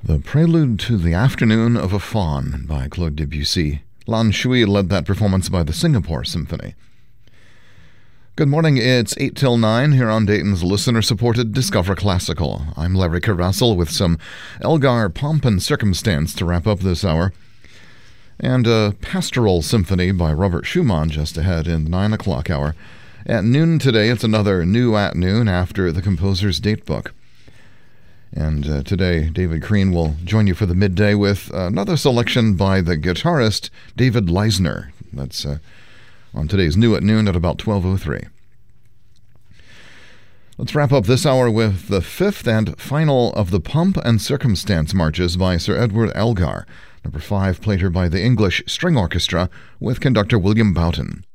The Prelude to the Afternoon of a Faun by Claude Debussy. Lan Shui led that performance by the Singapore Symphony. Good morning, it's 8 till 9 here on Dayton's listener-supported Discover Classical. I'm Larry Carasel with some Elgar Pomp and Circumstance to wrap up this hour, and a Pastoral Symphony by Robert Schumann just ahead in the 9 o'clock hour. At noon today, it's another New at Noon after the composer's datebook. And today, David Crean will join you for the midday with another selection by the guitarist David Leisner. That's on today's New at Noon at about 12:03. Let's wrap up this hour with the fifth and final of the Pomp and Circumstance marches by Sir Edward Elgar, number 5, played here by the English String Orchestra with conductor William Boughton.